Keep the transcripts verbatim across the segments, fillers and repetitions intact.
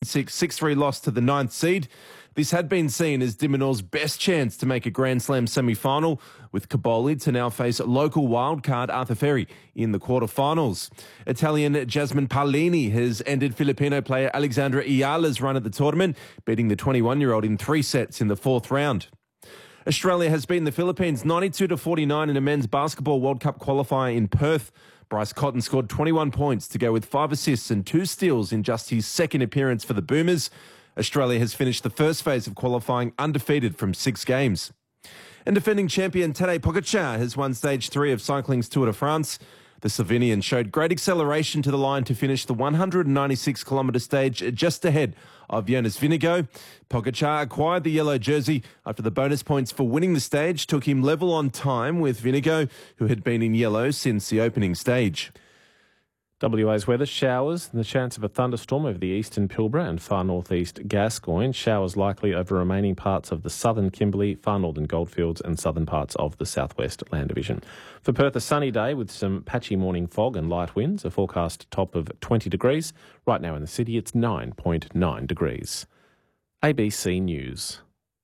six six three loss to the ninth seed. This had been seen as de Minaur's best chance to make a Grand Slam semi-final, with Caboli to now face local wildcard Arthur Ferry in the quarterfinals. Italian Jasmine Paolini has ended Filipino player Alexandra Ayala's run at the tournament, beating the twenty-one-year-old in three sets in the fourth round. Australia has beaten the Philippines ninety-two to forty-nine in a men's basketball World Cup qualifier in Perth. Bryce Cotton scored twenty-one points to go with five assists and two steals in just his second appearance for the Boomers. Australia has finished the first phase of qualifying undefeated from six games. And defending champion Tadej Pogačar has won stage three of cycling's Tour de France. The Slovenian showed great acceleration to the line to finish the one hundred ninety-six kilometre stage just ahead of Jonas Vingegaard. Pogačar acquired the yellow jersey after the bonus points for winning the stage took him level on time with Vingegaard, who had been in yellow since the opening stage. W A's weather: showers, the chance of a thunderstorm over the eastern Pilbara and far northeast Gascoyne. Showers likely over remaining parts of the southern Kimberley, far northern Goldfields and southern parts of the southwest Land Division. For Perth, a sunny day with some patchy morning fog and light winds. A forecast top of twenty degrees. Right now in the city, it's nine point nine degrees. A B C News.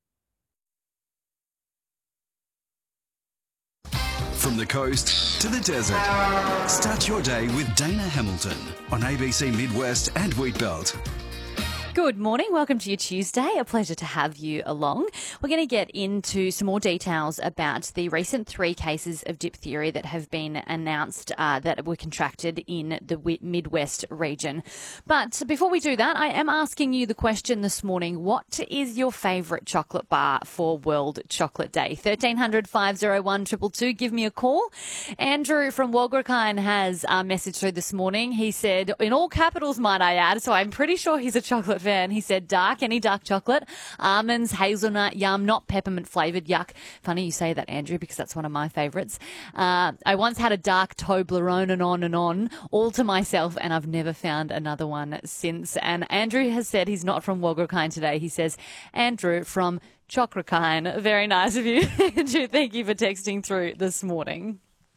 From the coast to the desert, start your day with Dana Hamilton on A B C Midwest and Wheatbelt. Good morning. Welcome to your Tuesday. A pleasure to have you along. We're going to get into some more details about the recent three cases of diphtheria that have been announced uh, that were contracted in the Midwest region. But before we do that, I am asking you the question this morning: what is your favourite chocolate bar for World Chocolate Day? thirteen hundred, five oh one, two two two. Give me a call. Andrew from Walgreekine has a message through this morning. He said, in all capitals, might I add, so I'm pretty sure he's a chocolate fan. He said dark, any dark chocolate, almonds, hazelnut, yum, not peppermint flavoured, yuck. Funny you say that, Andrew, because that's one of my favourites. Uh, I once had a dark Toblerone and on and on, all to myself, and I've never found another one since. And Andrew has said he's not from Walgreekine today. He says, Andrew from Chocrakine. Very nice of you, Andrew. Thank you for texting through this morning.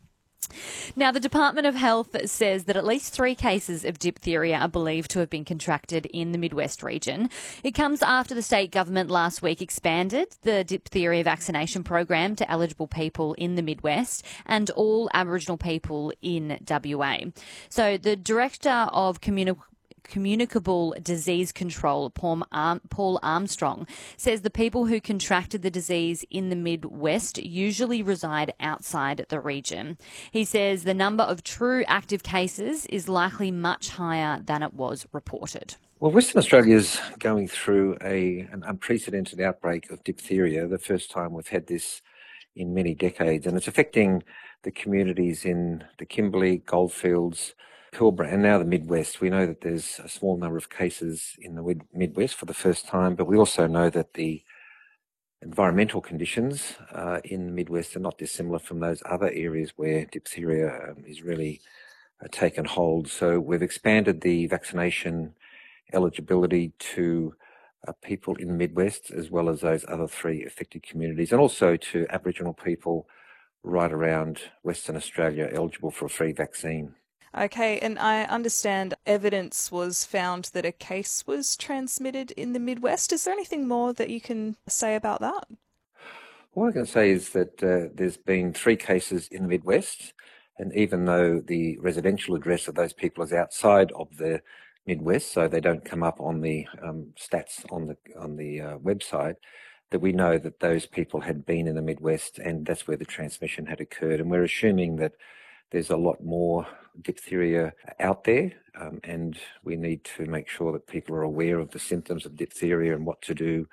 Now, the Department of Health says that at least three cases of diphtheria are believed to have been contracted in the Midwest region. It comes after the state government last week expanded the diphtheria vaccination program to eligible people in the Midwest and all Aboriginal people in W A. So the Director of Community Communicable Disease Control, Paul Armstrong, says the people who contracted the disease in the Midwest usually reside outside the region. He says the number of true active cases is likely much higher than it was reported. Well, Western Australia is going through a, an unprecedented outbreak of diphtheria, the first time we've had this in many decades, and it's affecting the communities in the Kimberley, Goldfields, Pilbara and now the Midwest. We know that there's a small number of cases in the Midwest for the first time, but we also know that the environmental conditions uh, in the Midwest are not dissimilar from those other areas where diphtheria um, is really uh, taken hold. So we've expanded the vaccination eligibility to uh, people in the Midwest as well as those other three affected communities, and also to Aboriginal people right around Western Australia eligible for a free vaccine. Okay, and I understand evidence was found that a case was transmitted in the Midwest. Is there anything more that you can say about that? What I can say is that uh, there's been three cases in the Midwest, and even though the residential address of those people is outside of the Midwest, so they don't come up on the um, stats on the on the uh, website, that we know that those people had been in the Midwest, and that's where the transmission had occurred. And we're assuming that there's a lot more diphtheria out there, um, and we need to make sure that people are aware of the symptoms of diphtheria and what to do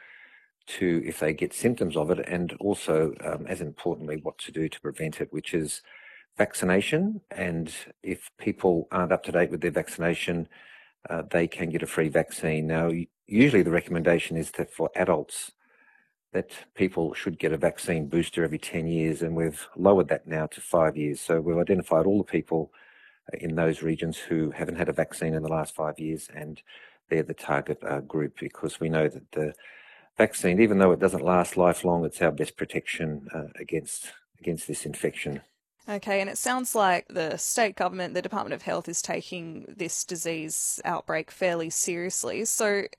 to if they get symptoms of it, and also, um, as importantly, what to do to prevent it, which is vaccination. And if people aren't up to date with their vaccination, uh, they can get a free vaccine. Now, usually the recommendation is that for adults, that people should get a vaccine booster every ten years, and we've lowered that now to five years. So we've identified all the people in those regions who haven't had a vaccine in the last five years, and they're the target uh, group, because we know that the vaccine, even though it doesn't last lifelong, it's our best protection uh, against against this infection. Okay, and it sounds like the state government, the Department of Health, is taking this disease outbreak fairly seriously. So